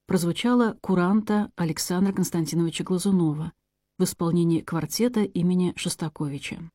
прозвучала куранта Александра Константиновича Глазунова в исполнении квартета имени Шостаковича.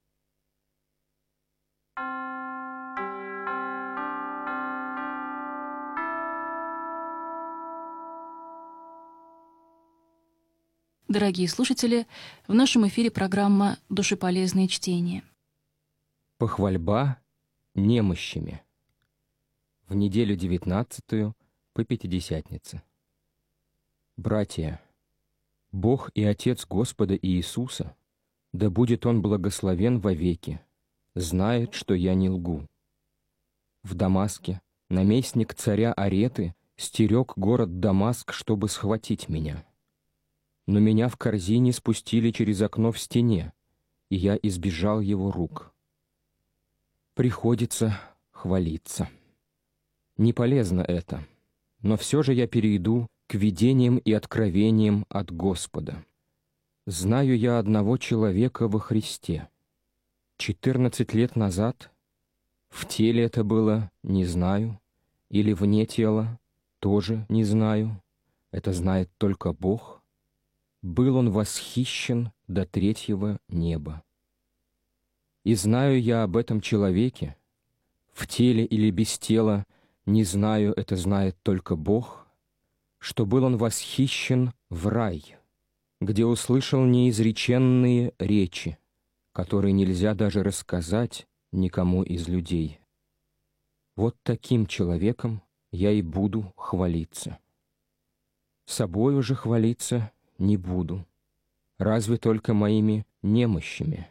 Дорогие слушатели, в нашем эфире программа «Душеполезные чтения». Похвальба немощами. В неделю 19 по Пятидесятнице. Братья, Бог и Отец Господа Иисуса, да будет Он благословен вовеки, знает, что я не лгу. В Дамаске наместник царя Ареты стерег город Дамаск, чтобы схватить меня. Но меня в корзине спустили через окно в стене, и я избежал его рук. Приходится хвалиться. Не полезно это, но все же я перейду к видениям и откровениям от Господа. Знаю я одного человека во Христе. 14 лет назад, в теле это было, не знаю, или вне тела, тоже не знаю, это знает только Бог, был он восхищен до 3-го неба. И знаю я об этом человеке, в теле или без тела, не знаю, это знает только Бог, что был он восхищен в рай, где услышал неизреченные речи, которые нельзя даже рассказать никому из людей. Вот таким человеком я и буду хвалиться. Собою же хвалиться не буду, разве только моими немощами.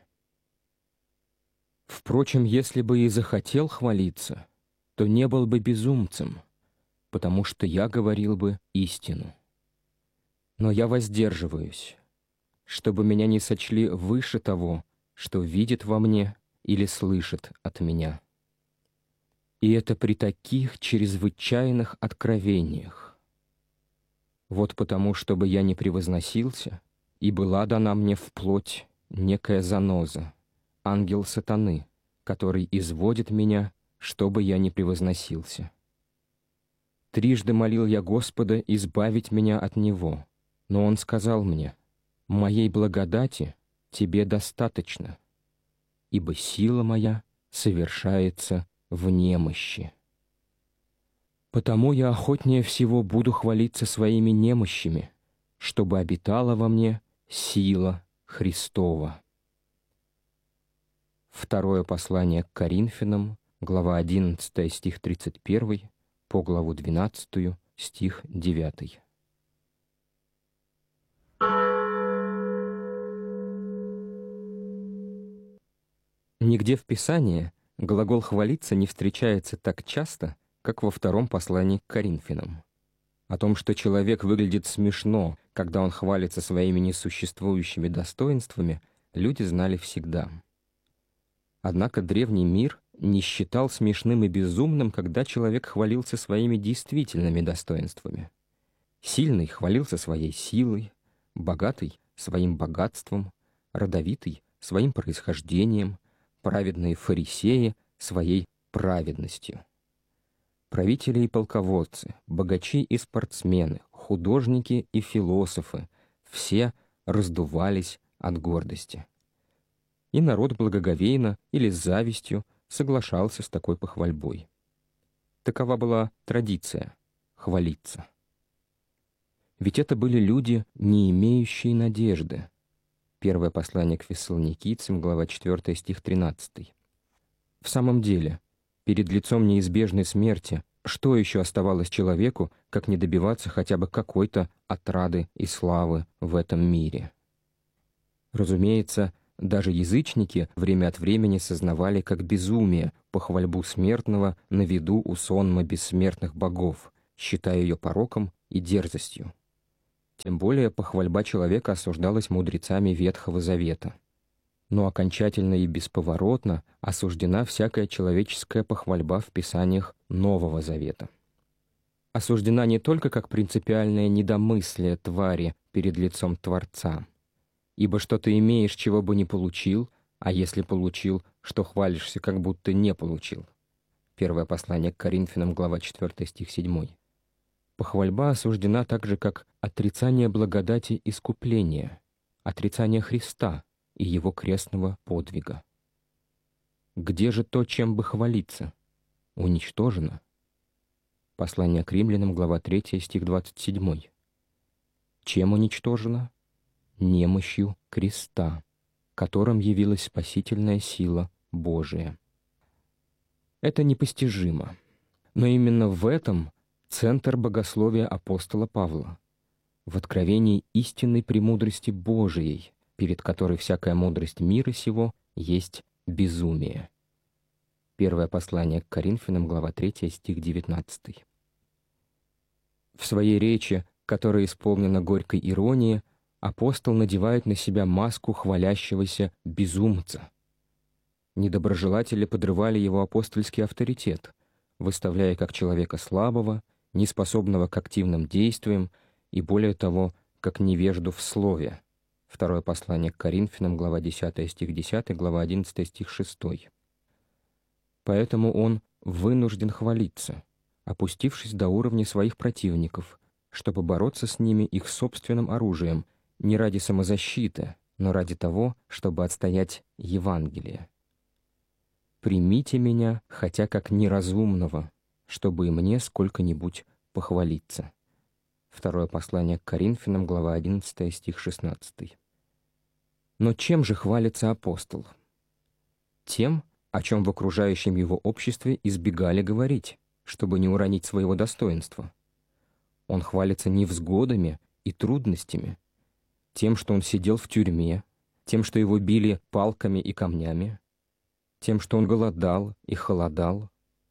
Впрочем, если бы и захотел хвалиться, то не был бы безумцем, потому что я говорил бы истину. Но я воздерживаюсь, чтобы меня не сочли выше того, что видит во мне или слышит от меня. И это при таких чрезвычайных откровениях. Вот потому, чтобы я не превозносился, и была дана мне вплоть некая заноза, ангел сатаны, который изводит меня, чтобы я не превозносился. Трижды молил я Господа избавить меня от него, но Он сказал мне: «Моей благодати тебе достаточно, ибо сила моя совершается в немощи». Потому я охотнее всего буду хвалиться своими немощами, чтобы обитала во мне сила Христова. Второе послание к Коринфянам, глава 11, стих 31, по главу 12, стих 9. Нигде в Писании глагол «хвалиться» не встречается так часто, как во втором послании к Коринфянам. О том, что человек выглядит смешно, когда он хвалится своими несуществующими достоинствами, люди знали всегда. Однако древний мир не считал смешным и безумным, когда человек хвалился своими действительными достоинствами. Сильный хвалился своей силой, богатый — своим богатством, родовитый — своим происхождением, праведные фарисеи — своей праведностью. Правители и полководцы, богачи и спортсмены, художники и философы — все раздувались от гордости. И народ благоговейно или с завистью соглашался с такой похвальбой. Такова была традиция — хвалиться. Ведь это были люди, не имеющие надежды. Первое послание к Фессалоникийцам, глава 4, стих 13. В самом деле, перед лицом неизбежной смерти, что еще оставалось человеку, как не добиваться хотя бы какой-то отрады и славы в этом мире? Разумеется, даже язычники время от времени сознавали как безумие похвальбу смертного на виду у сонма бессмертных богов, считая ее пороком и дерзостью. Тем более похвальба человека осуждалась мудрецами Ветхого Завета. Но окончательно и бесповоротно осуждена всякая человеческая похвальба в Писаниях Нового Завета. Осуждена не только как принципиальное недомыслие твари перед лицом Творца, ибо что ты имеешь, чего бы не получил, а если получил, что хвалишься, как будто не получил. Первое послание к Коринфянам, глава 4, стих 7. Похвальба осуждена так же, как отрицание благодати искупления, отрицание Христа и Его крестного подвига. Где же то, чем бы хвалиться? Уничтожено. Послание к римлянам, глава 3, стих 27. Чем уничтожено? Немощью креста, которым явилась спасительная сила Божия. Это непостижимо, но именно в этом центр богословия апостола Павла, в откровении истинной премудрости Божией, перед которой всякая мудрость мира сего есть безумие. Первое послание к Коринфянам, глава 3, стих 19. В своей речи, которая исполнена горькой иронией, апостол надевает на себя маску хвалящегося безумца. Недоброжелатели подрывали его апостольский авторитет, выставляя как человека слабого, неспособного к активным действиям и, более того, как невежду в слове. Второе послание к Коринфянам, глава 10, стих 10, глава 11, стих 6. Поэтому он вынужден хвалиться, опустившись до уровня своих противников, чтобы бороться с ними их собственным оружием, не ради самозащиты, но ради того, чтобы отстоять Евангелие. «Примите меня, хотя как неразумного, чтобы и мне сколько-нибудь похвалиться». Второе послание к Коринфянам, глава 11, стих 16. Но чем же хвалится апостол? Тем, о чем в окружающем его обществе избегали говорить, чтобы не уронить своего достоинства. Он хвалится невзгодами и трудностями, тем, что он сидел в тюрьме, тем, что его били палками и камнями, тем, что он голодал и холодал.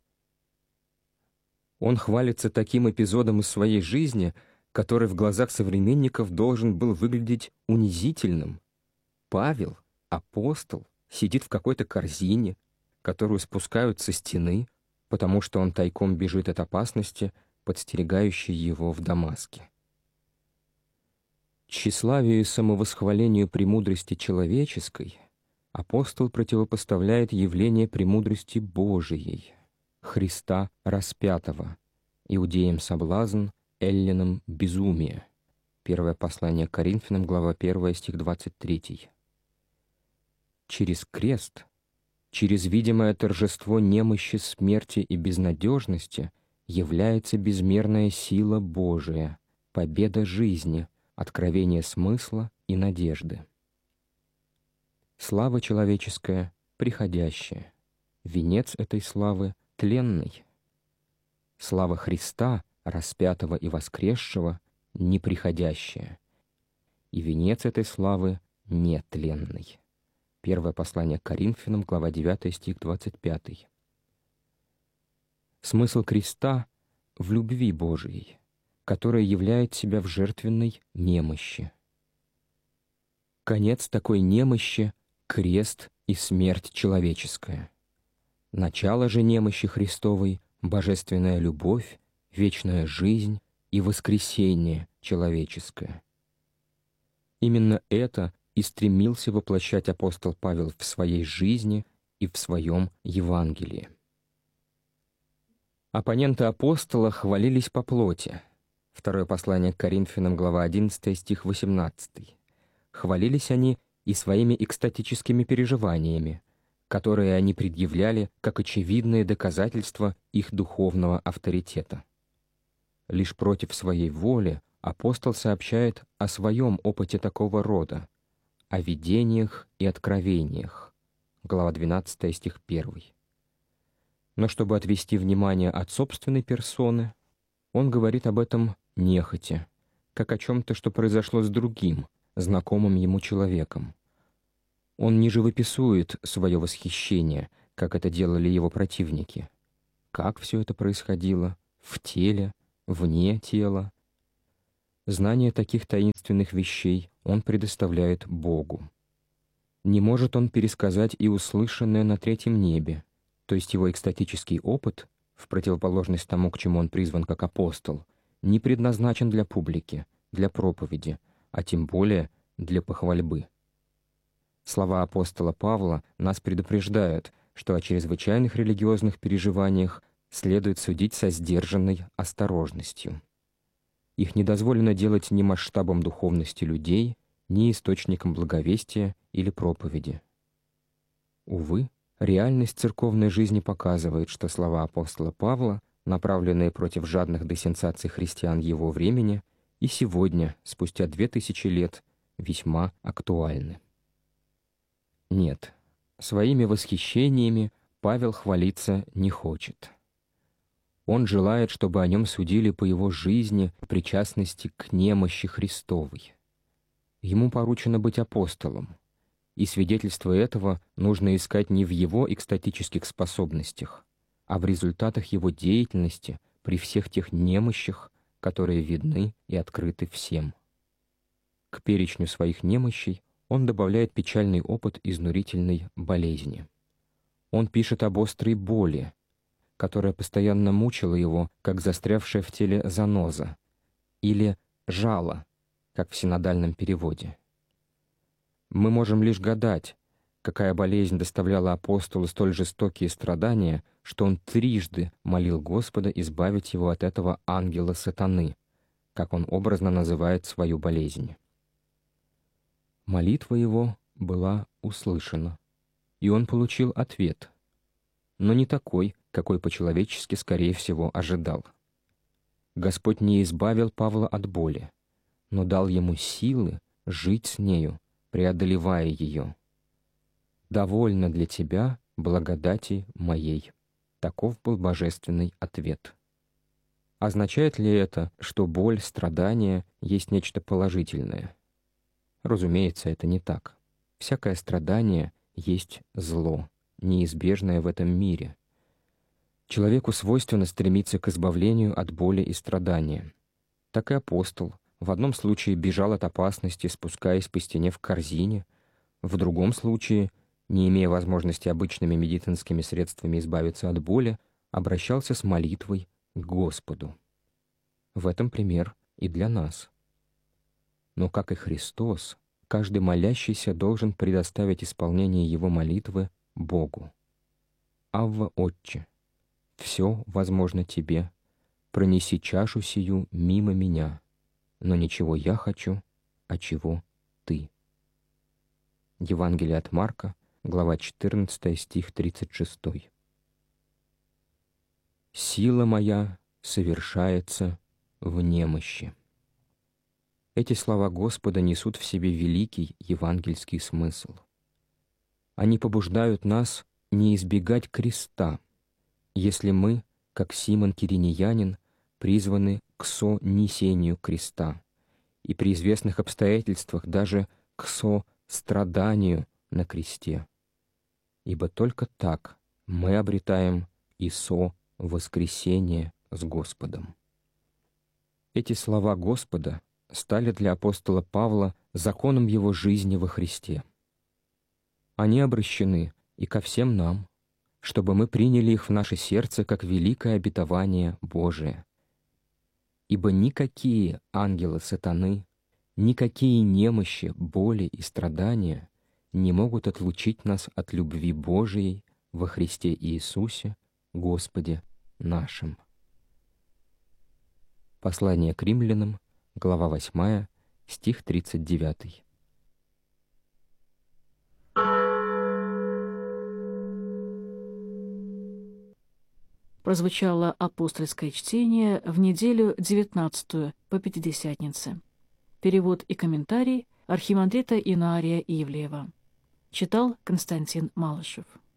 Он хвалится таким эпизодом из своей жизни, который в глазах современников должен был выглядеть унизительным. Павел, апостол, сидит в какой-то корзине, которую спускают со стены, потому что он тайком бежит от опасности, подстерегающей его в Дамаске. Тщеславию и самовосхвалению премудрости человеческой апостол противопоставляет явление премудрости Божией, Христа распятого, иудеям соблазн, эллинам безумие. Первое послание к Коринфянам, глава 1, стих 23. Через крест, через видимое торжество немощи, смерти и безнадежности является безмерная сила Божия, победа жизни, откровение смысла и надежды. Слава человеческая приходящая, венец этой славы тленный. Слава Христа, распятого и воскресшего, неприходящая, и венец этой славы нетленный. Первое послание к Коринфянам, глава 9, стих 25. Смысл креста в любви Божией, которая являет себя в жертвенной немощи. Конец такой немощи — крест и смерть человеческая. Начало же немощи Христовой — божественная любовь, вечная жизнь и воскресение человеческое. Именно это и стремился воплощать апостол Павел в своей жизни и в своем Евангелии. Оппоненты апостола хвалились по плоти. Второе послание к Коринфянам, глава 11, стих 18. Хвалились они и своими экстатическими переживаниями, которые они предъявляли как очевидные доказательства их духовного авторитета. Лишь против своей воли апостол сообщает о своем опыте такого рода, о видениях и откровениях. Глава 12, стих 1. Но чтобы отвести внимание от собственной персоны, он говорит об этом нехотя, как о чем-то, что произошло с другим, знакомым ему человеком. Он не живописует свое восхищение, как это делали его противники. Как все это происходило? В теле? Вне тела? Знание таких таинственных вещей он предоставляет Богу. Не может он пересказать и услышанное на третьем небе, то есть его экстатический опыт, в противоположность тому, к чему он призван как апостол, не предназначен для публики, для проповеди, а тем более для похвальбы. Слова апостола Павла нас предупреждают, что о чрезвычайных религиозных переживаниях следует судить со сдержанной осторожностью. Их не дозволено делать ни масштабом духовности людей, ни источником благовестия или проповеди. Увы, реальность церковной жизни показывает, что слова апостола Павла, направленные против жадных до сенсаций христиан его времени, и сегодня, спустя 2000 лет, весьма актуальны. Нет, своими восхищениями Павел хвалиться не хочет. Он желает, чтобы о нем судили по его жизни, причастности к немощи Христовой. Ему поручено быть апостолом, и свидетельство этого нужно искать не в его экстатических способностях, а в результатах его деятельности при всех тех немощах, которые видны и открыты всем. К перечню своих немощей он добавляет печальный опыт изнурительной болезни. Он пишет об острой боли, которая постоянно мучила его, как застрявшая в теле заноза, или жало, как в синодальном переводе. Мы можем лишь гадать, какая болезнь доставляла апостолу столь жестокие страдания, что он трижды молил Господа избавить его от этого ангела сатаны, как он образно называет свою болезнь. Молитва его была услышана, и он получил ответ, но не такой, какой по-человечески, скорее всего, ожидал. Господь не избавил Павла от боли, но дал ему силы жить с нею, преодолевая ее. «Довольно для тебя благодати моей». Таков был божественный ответ. Означает ли это, что боль, страдания есть нечто положительное? Разумеется, это не так. Всякое страдание есть зло, неизбежное в этом мире. Человеку свойственно стремиться к избавлению от боли и страдания. Так и апостол в одном случае бежал от опасности, спускаясь по стене в корзине, в другом случае, не имея возможности обычными медицинскими средствами избавиться от боли, обращался с молитвой к Господу. В этом пример и для нас. Но, как и Христос, каждый молящийся должен предоставить исполнение его молитвы Богу. «Авва, Отче, все возможно Тебе, пронеси чашу сию мимо меня, но ничего я хочу, а чего Ты». Евангелие от Марка, глава 14, стих 36. «Сила моя совершается в немощи». Эти слова Господа несут в себе великий евангельский смысл. Они побуждают нас не избегать креста, если мы, как Симон Киринеянин, призваны к сонесению креста и при известных обстоятельствах даже к состраданию на кресте. Ибо только так мы обретаем и воскресение с Господом. Эти слова Господа стали для апостола Павла законом его жизни во Христе. Они обращены и ко всем нам, чтобы мы приняли их в наше сердце как великое обетование Божие. Ибо никакие ангелы сатаны, никакие немощи, боли и страдания не могут отлучить нас от любви Божией во Христе Иисусе, Господе нашим. Послание к римлянам, глава 8, стих 39. Прозвучало апостольское чтение в неделю 19-ю по Пятидесятнице. Перевод и комментарий архимандрита Инария Ивлеева. Читал Константин Малышев.